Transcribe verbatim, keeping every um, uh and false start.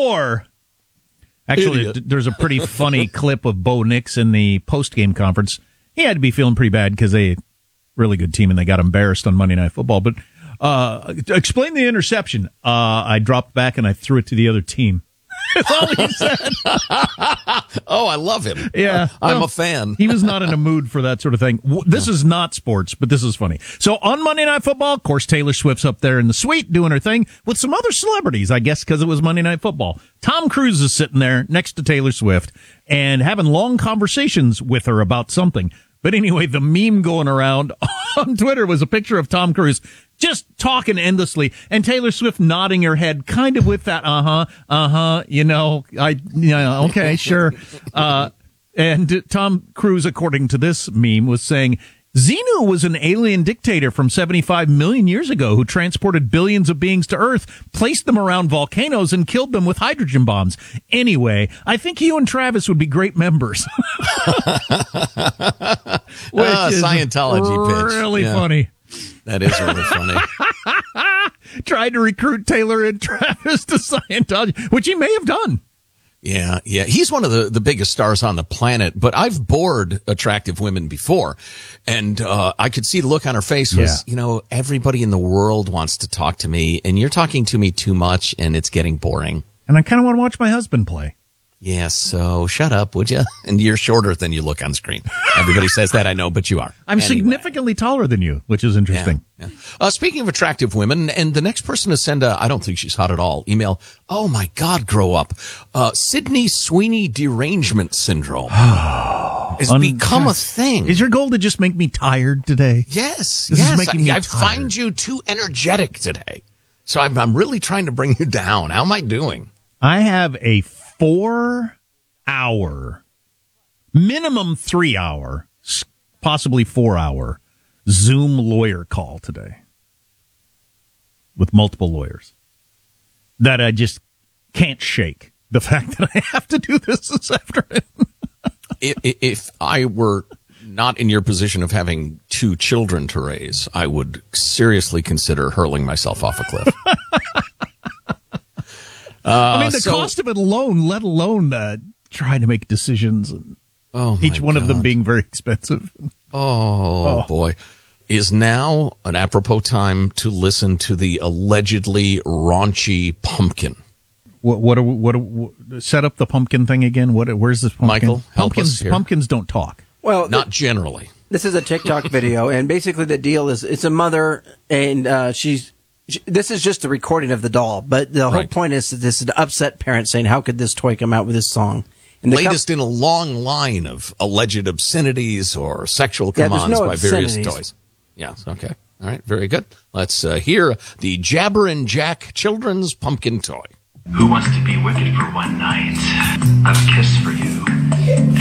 Or, actually, d- there's a pretty funny clip of Bo Nix in the post-game conference. He had to be feeling pretty bad because they really good team and they got embarrassed on Monday Night Football. But uh, explain the interception. Uh, I dropped back and I threw it to the other team. That's all he said. Oh, I love him. Yeah. I'm well, a fan. He was not in a mood for that sort of thing. This is not sports, but this is funny. So on Monday Night Football, of course, Taylor Swift's up there in the suite doing her thing with some other celebrities, I guess, because it was Monday Night Football. Tom Cruise is sitting there next to Taylor Swift and having long conversations with her about something. But anyway, the meme going around on Twitter was a picture of Tom Cruise just talking endlessly and Taylor Swift nodding her head kind of with that, uh-huh, uh-huh, you know, I, yeah, okay, sure. Uh, and Tom Cruise, according to this meme, was saying, Xenu was an alien dictator from seventy-five million years ago who transported billions of beings to Earth, placed them around volcanoes, and killed them with hydrogen bombs. Anyway, I think you and Travis would be great members. Which uh, is Scientology pitch. Really yeah. funny. That is really funny. Tried to recruit Taylor and Travis to Scientology, which he may have done. Yeah, yeah. He's one of the, the biggest stars on the planet, but I've bored attractive women before. And, uh, I could see the look on her face was, yeah. you know, everybody in the world wants to talk to me and you're talking to me too much and it's getting boring. And I kind of want to watch my husband play. Yeah, so shut up, would you? And you're shorter than you look on screen. Everybody says that, I know, but you are. I'm anyway. significantly taller than you, which is interesting. Yeah, yeah. Uh, speaking of attractive women, and the next person to send a, I don't think she's hot at all, email, oh my God, grow up. Uh, Sydney Sweeney derangement syndrome has Un- become a thing. Is your goal to just make me tired today? Yes, this yes. Is making me I, I tired. find you too energetic today. So I'm, I'm really trying to bring you down. How am I doing? I have a four hour, minimum three hour, possibly four hour Zoom lawyer call today with multiple lawyers that I just can't shake. The fact that I have to do this this afternoon. if, if I were not in your position of having two children to raise, I would seriously consider hurling myself off a cliff. uh, I mean, the so, cost of it alone, let alone uh, trying to make decisions, and oh each one God. of them being very expensive. Oh, oh, boy. Is now an apropos time to listen to the allegedly raunchy Pumpkin. What, what, are, what, are, what, set up the pumpkin thing again? What, where's this pumpkin? Michael, help pumpkins, us here. Pumpkins don't talk. Well, not generally. This is a TikTok video, and basically the deal is it's a mother, and uh, she's, she, this is just a recording of the doll, but the whole right. point is that this is an upset parent saying, how could this toy come out with this song? And Latest com- in a long line of alleged obscenities or sexual come-ons yeah, no by various toys. Yeah, okay. All right, very good. Let's uh, hear the Jabberin' Jack children's pumpkin toy. Who wants to be wicked for one night? I've a kiss for you,